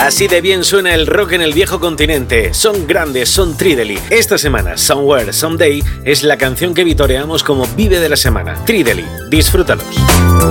Así de bien suena el rock en el viejo continente. Son grandes, son Trideli. Esta semana, Somewhere, Someday es la canción que vitoreamos como Vive de la semana. Trideli, disfrútalos.